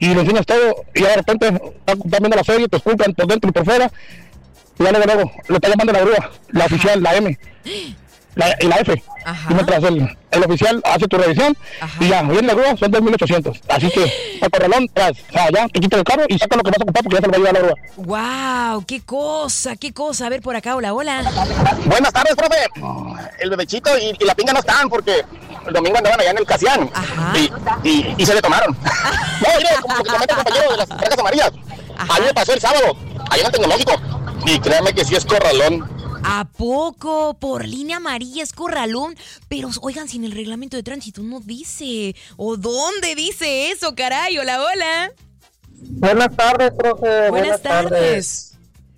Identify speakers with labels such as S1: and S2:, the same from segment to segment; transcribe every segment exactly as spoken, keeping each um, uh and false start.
S1: y le enseñas todo, y de repente estás viendo la serie, te escuchan por dentro y por fuera, y ya luego, luego, le está llamando la grúa, la oficial, la M, la, y la F. Ajá. Y mientras el, el oficial hace tu revisión, ajá, y ya, viene la grúa, son dos mil ochocientos. Así que, al corralón, tras, o sea, ya, te quitas el carro y saca lo que vas a ocupar porque ya se lo va a llevar la grúa.
S2: ¡Wow! ¡Qué cosa! ¡Qué cosa! A ver, por acá, hola, hola.
S1: Buenas tardes, profe. El bebechito y, y la pinga no están porque el domingo andaban allá en el Casián. Ajá. Y, y, y se le tomaron. No, mire, como lo que comenta el compañero de las placas amarillas. Ajá. A mí me pasó el sábado, allá en el Tecnológico. Y créanme que sí es corralón.
S2: ¿A poco? Por línea amarilla es corralón. Pero, oigan, si en el reglamento de tránsito no dice. ¿O dónde dice eso, caray? Hola, hola.
S3: Buenas tardes, profe.
S2: Buenas, Buenas tardes. tardes.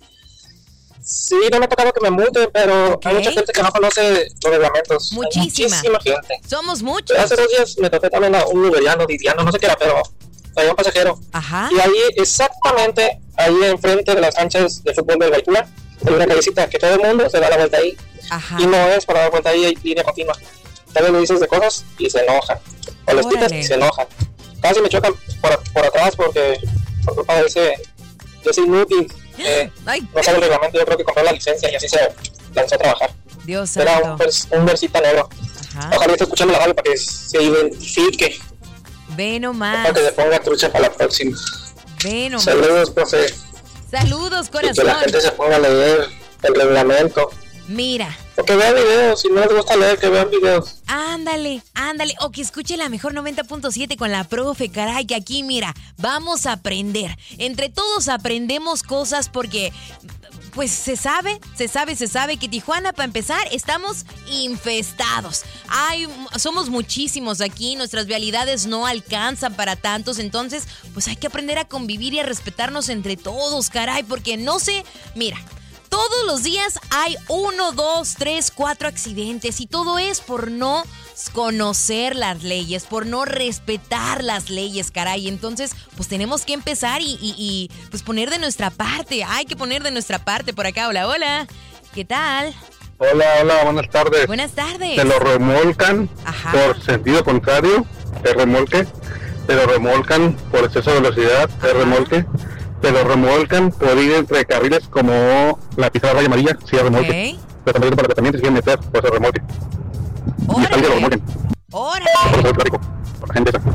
S3: Sí, no me ha tocado que me multen, pero okay, hay mucha gente que no conoce los reglamentos.
S2: Muchísima.
S3: Muchísima gente.
S2: Somos muchos.
S3: Hace dos días me topé también a un uberiano, Didiano, no sé qué era, pero había un pasajero.
S2: Ajá.
S3: Y ahí, exactamente, ahí enfrente de las canchas de fútbol del Guaycula, hay una callecita que todo el mundo se da la vuelta ahí.
S2: Ajá.
S3: Y no es para dar vuelta ahí, hay línea continua. También le dices de cosas y se enojan. O les quitas y se enojan. Casi me chocan por, por atrás porque por culpa de ese, de ese inútil. Eh, no sabe el reglamento, yo creo que compró la licencia y así se lanzó a trabajar.
S2: Dios
S3: Era
S2: santo.
S3: un, vers, un versita negro. Ajá. Ojalá esté escuchando la radio para que se identifique.
S2: Ve nomás.
S3: Para que se ponga trucha para la próxima.
S2: Ve nomás.
S3: Saludos, profe.
S2: Saludos, corazón.
S3: Y que la gente se ponga a leer el reglamento.
S2: Mira.
S3: O que vean videos, si no les gusta leer, que vean videos.
S2: Ándale, ándale. O que escuche la mejor noventa punto siete con la profe, caray, que aquí, mira, vamos a aprender. Entre todos aprendemos cosas porque, pues, se sabe, se sabe, se sabe que Tijuana, para empezar, estamos infestados. Hay, somos muchísimos aquí, nuestras vialidades no alcanzan para tantos, entonces, pues hay que aprender a convivir y a respetarnos entre todos, caray, porque no sé, mira, todos los días hay uno, dos, tres, cuatro accidentes y todo es por no conocer las leyes, por no respetar las leyes, caray. Entonces, pues tenemos que empezar y, y, y pues poner de nuestra parte. Hay que poner de nuestra parte por acá. Hola, hola. ¿Qué tal?
S1: Hola, hola, buenas tardes.
S2: Buenas tardes.
S1: Te lo remolcan. Ajá. Por sentido contrario, el remolque. Te lo remolcan por exceso de velocidad, el Ajá. remolque. Te lo remolcan por ir entre carriles como la pista de raya amarilla, sí, el remolque. Okay. Pero también para que también se quieren meter por ese remolque.
S2: ¡Órale!
S1: Y lo remolquen.
S2: ¡Órale!
S1: Por eso es tráfico, por la gente esa.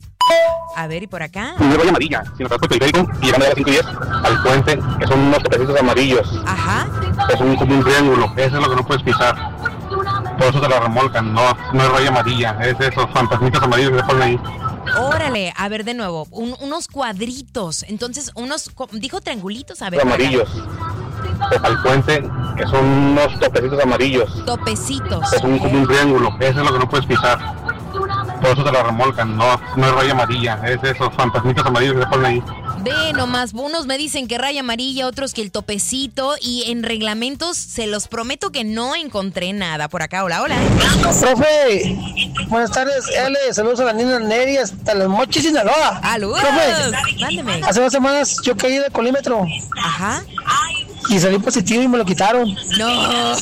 S2: A ver, ¿y por acá?
S1: No es raya amarilla, sino transporte periférico y llegando a las cinco y diez al puente, que son unos topecitos amarillos.
S2: Ajá.
S1: Es un, como un triángulo, eso es lo que no puedes pisar. Por eso te lo remolcan, no, no es raya amarilla, es esos fantasmitas amarillos que se ponen ahí.
S2: Órale, a ver de nuevo, un, unos cuadritos, entonces unos, dijo triangulitos, a ver.
S1: Amarillos, al puente, que son unos topecitos amarillos.
S2: Topecitos.
S1: Es un, como un triángulo, eso es lo que no puedes pisar. Por eso te lo remolcan, no, no es raya amarilla, es esos fantasmitas amarillos que se ponen ahí.
S2: Ve nomás, unos me dicen que raya amarilla, otros que el topecito, y en reglamentos se los prometo que no encontré nada. Por acá, hola, hola.
S4: Profe, buenas tardes, L, saludos a la niña Neri hasta los Mochis, Sinaloa.
S2: ¡Saludos!
S4: Profe,
S2: mándeme.
S4: Hace dos semanas yo caí de colímetro.
S2: Ajá.
S4: Y salí positivo y me lo quitaron.
S2: No.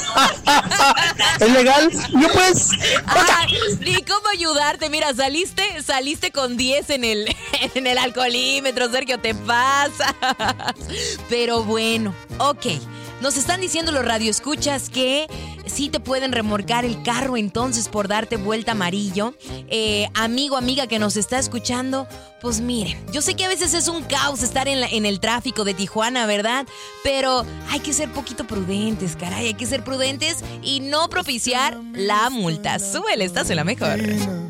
S4: ¿Es legal? Yo pues.
S2: Ah, ni cómo ayudarte. Mira, saliste, saliste con diez en el, en el alcoholímetro, Sergio, te pasa. Pero bueno, ok. Nos están diciendo los radioescuchas que sí te pueden remolcar el carro entonces por darte vuelta amarillo. Eh, amigo, amiga que nos está escuchando, pues miren, yo sé que a veces es un caos estar en, la, en el tráfico de Tijuana, ¿verdad? Pero hay que ser poquito prudentes, caray, hay que ser prudentes y no propiciar la multa. Súbele, estás en la mejor.